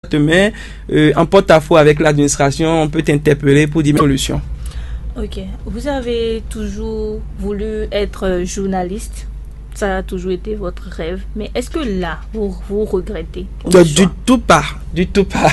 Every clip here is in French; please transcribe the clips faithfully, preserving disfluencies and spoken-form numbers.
te mets euh, en porte-à-faux avec l'administration, on peut t'interpeller pour dire solution. Ok. Vous avez toujours voulu être journaliste? Ça a toujours été votre rêve. Mais est-ce que là, vous, vous regrettez? De, du tout pas. Du tout pas.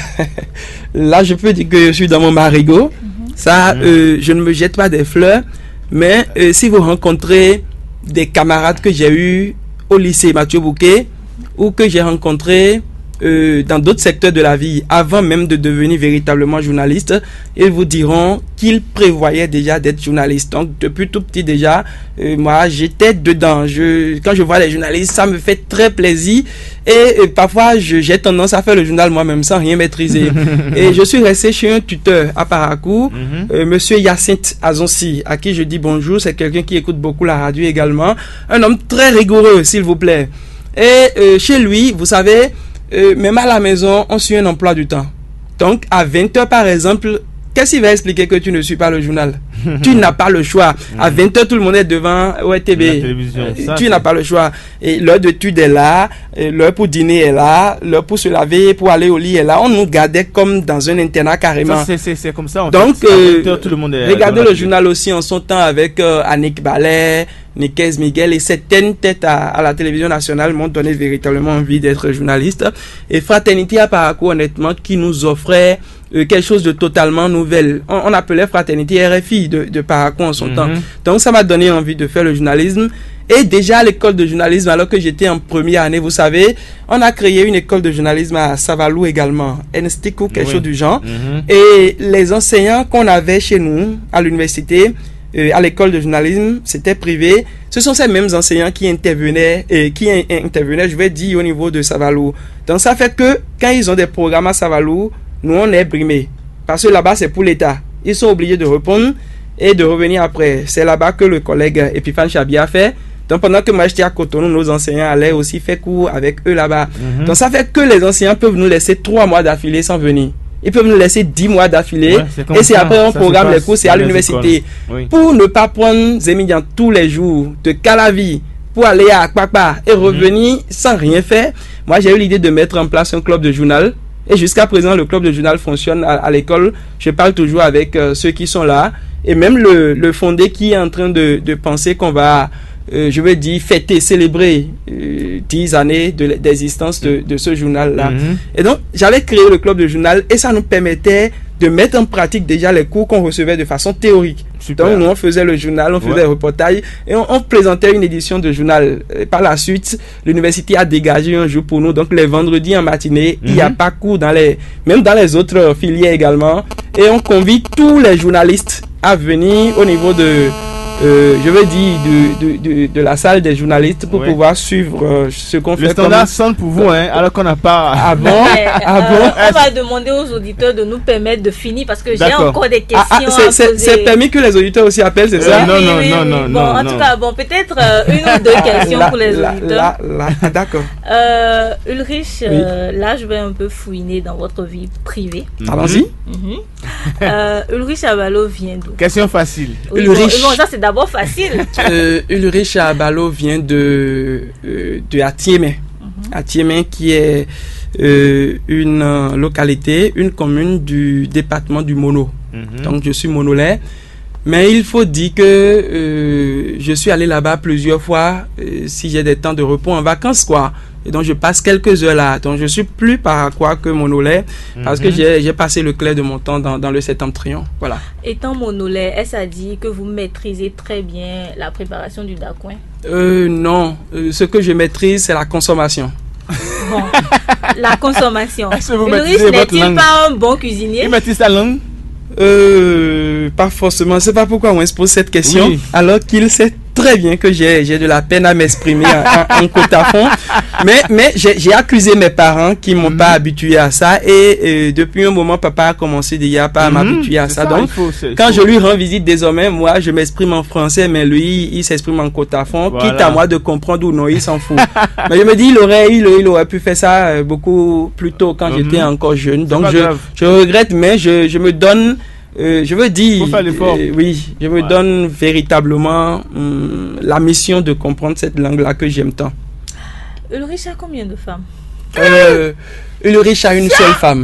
Là, je peux dire que je suis dans mon marigot. Mm-hmm. Ça, mm-hmm. Euh, je ne me jette pas des fleurs. Mais euh, si vous rencontrez des camarades que j'ai eus au lycée Mathieu Bouquet, mm-hmm. ou que j'ai rencontrés euh, dans d'autres secteurs de la vie, avant même de devenir véritablement journaliste, ils vous diront qu'ils prévoyaient déjà d'être journaliste. Donc, depuis tout petit déjà, euh, moi, j'étais dedans. Je, quand je vois les journalistes, ça me fait très plaisir. Et, et parfois, je, j'ai tendance à faire le journal moi-même sans rien maîtriser. Et je suis resté chez un tuteur à Parakou, mm-hmm. euh, monsieur Hyacinthe Azonsi, à qui je dis bonjour. C'est quelqu'un qui écoute beaucoup la radio également. Un homme très rigoureux, s'il vous plaît. Et euh, chez lui, vous savez, Euh, même à la maison, on suit un emploi du temps. Donc, à vingt heures, par exemple, qu'est-ce qu'il va expliquer que tu ne suis pas le journal? Tu n'as pas le choix. À vingt heures, tout le monde est devant O R T B. Euh, ça, tu c'est... n'as pas le choix. Et l'heure d'étude est là, l'heure pour dîner est là, l'heure pour se laver, pour aller au lit est là. On nous gardait comme dans un internat carrément. Ça, c'est, c'est, c'est comme ça. En Donc, fait. Euh, vingt heures, tout le monde est regardez le journal aussi en son temps avec euh, Annick Ballet, Nicaise Miguel et certaines têtes à, à la télévision nationale m'ont donné véritablement envie d'être journaliste. Et Fraternité à Parakou, honnêtement, qui nous offrait euh, quelque chose de totalement nouvel. On, on appelait Fraternité R F I de, de Parakou en son mm-hmm. temps. Donc ça m'a donné envie de faire le journalisme. Et déjà à l'école de journalisme, alors que j'étais en première année, vous savez, on a créé une école de journalisme à Savalou également, N S T I C ou quelque oui. chose du genre. Mm-hmm. Et les enseignants qu'on avait chez nous à l'université, Euh, à l'école de journalisme, c'était privé. Ce sont ces mêmes enseignants qui intervenaient, et qui in- intervenaient, je vais dire, au niveau de Savalou. Donc ça fait que quand ils ont des programmes à Savalou, nous on est brimés. Parce que là-bas c'est pour l'État. Ils sont obligés de répondre et de revenir après. C'est là-bas que le collègue Epiphane Chabia a fait. Donc pendant que moi j'étais à Cotonou, nos enseignants allaient aussi faire cours avec eux là-bas. Mm-hmm. Donc ça fait que les enseignants peuvent nous laisser trois mois d'affilée sans venir. Ils peuvent nous laisser dix mois d'affilée. Ouais, c'est et c'est ça. Après on ça programme les cours, c'est à l'université. Oui. Pour ne pas prendre Zémidian tous les jours de Calavi pour aller à Akpakpa et revenir mm-hmm. sans rien faire. Moi, j'ai eu l'idée de mettre en place un club de journal. Et jusqu'à présent, le club de journal fonctionne à, à l'école. Je parle toujours avec euh, ceux qui sont là. Et même le, le fondé qui est en train de, de penser qu'on va... Euh, je veux dire, fêter, célébrer euh, dix années de, d'existence de, de ce journal-là. Mm-hmm. Et donc, j'avais créé le club de journal et ça nous permettait de mettre en pratique déjà les cours qu'on recevait de façon théorique. Super. Donc, nous, on faisait le journal, on faisait ouais. le reportage et on, on présentait une édition de journal. Et par la suite, l'université a dégagé un jour pour nous. Donc, les vendredis en matinée, mm-hmm. il n'y a pas cours dans les, même dans les autres filières également. Et on convie tous les journalistes à venir au niveau de... Euh, je veux dire de, de, de, de la salle des journalistes pour oui. pouvoir suivre euh, ce qu'on le fait. Le standard sonne pour vous, hein, alors qu'on n'a pas... Ah bon, ouais, ah euh, bon On va demander aux auditeurs de nous permettre de finir parce que D'accord. j'ai encore des questions ah, ah, c'est, à c'est, poser. C'est permis que les auditeurs aussi appellent, c'est oui, ça? Non, oui, non, oui, non, oui. non, Bon, non. en non. tout cas, bon, peut-être euh, une ou deux questions là, pour les là, auditeurs. Là, là, là, d'accord. Euh, Ulrich, oui. euh, là, je vais un peu fouiner dans votre vie privée. Mm-hmm. Allons-y. Mm-hmm. euh, Ulrich Abalo vient d'où? Question facile. Oui, Ulrich. Bon, bon, ça, c'est d'abord facile. euh, Ulrich Abalo vient de, euh, de Atiémé. Mm-hmm. Atiémé qui est euh, une euh, localité, une commune du département du Mono. Mm-hmm. Donc, je suis monolais. Mais il faut dire que euh, je suis allé là-bas plusieurs fois, euh, si j'ai des temps de repos en vacances, quoi. Et donc, je passe quelques heures là. Donc, je suis plus par quoi que monolais, mm-hmm. parce que j'ai, j'ai passé le clair de mon temps dans, dans le septentrion. Voilà. Étant monolais, est-ce à dire que vous maîtrisez très bien la préparation du dacouin? Euh, non. Euh, ce que je maîtrise, c'est la consommation. Bon, la consommation. Est-ce que vous Ulrich maîtrisez votre n'est-il langue? pas un bon cuisinier? Il maîtrise sa langue? Euh, pas forcément. C'est pas pourquoi on se pose cette question. Oui. Alors qu'il sait très bien que j'ai, j'ai de la peine à m'exprimer en, en, en côte à fond. Mais, mais j'ai, j'ai accusé mes parents qui m'ont mm-hmm. pas habitué à ça. Et euh, depuis un moment, papa a commencé déjà pas à mm-hmm. m'habituer à ça. ça. Donc, faut, quand je lui rends visite désormais, moi, je m'exprime en français, mais lui, il s'exprime en côte à fond. Voilà. Quitte à moi de comprendre ou non, il s'en fout. Mais je me dis, il aurait, il, il aurait pu faire ça beaucoup plus tôt quand mm-hmm. j'étais encore jeune. Donc, je, je regrette, mais je, je me donne... Euh, je veux dire, faut faire l'effort. Euh, oui, je me ouais. donne véritablement hum, la mission de comprendre cette langue-là que j'aime tant. Ulrich a combien de femmes? euh, Ulrich a une seule femme.